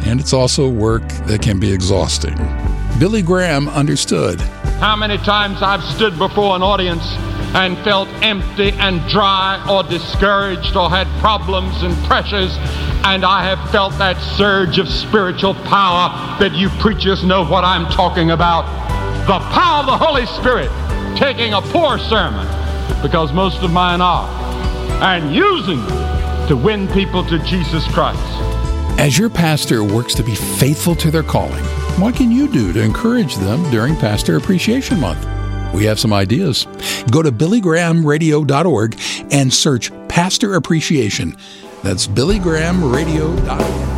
and it's also work that can be exhausting. Billy Graham understood. How many times I've stood before an audience and felt empty and dry or discouraged or had problems and pressures, and I have felt that surge of spiritual power that you preachers know what I'm talking about. The power of the Holy Spirit taking a poor sermon, because most of mine are, and using it to win people to Jesus Christ. As your pastor works to be faithful to their calling, what can you do to encourage them during Pastor Appreciation Month? We have some ideas. Go to BillyGrahamRadio.org and search Pastor Appreciation. That's BillyGrahamRadio.org.